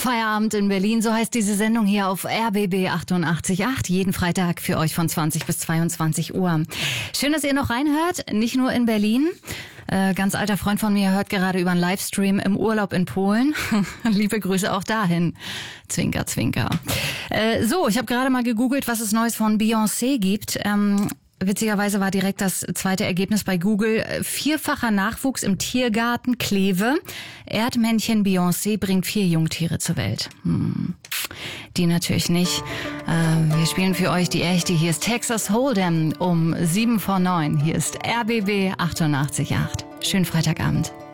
Feierabend in Berlin, so heißt diese Sendung hier auf RBB 88.8. Jeden Freitag für euch von 20 bis 22 Uhr. Schön, dass ihr noch reinhört, nicht nur in Berlin. Ganz alter Freund von mir hört gerade über einen Livestream im Urlaub in Polen. Liebe Grüße auch dahin. Zwinker, zwinker. So, ich habe gerade mal gegoogelt, was es Neues von Beyoncé gibt. Witzigerweise war direkt das zweite Ergebnis bei Google. 4-facher Nachwuchs im Tiergarten Kleve. Erdmännchen Beyoncé bringt 4 Jungtiere zur Welt. Die natürlich nicht. Wir spielen für euch die echte. Hier ist Texas Hold'em um 7 vor 9. Hier ist RBB 88.8. Schönen Freitagabend.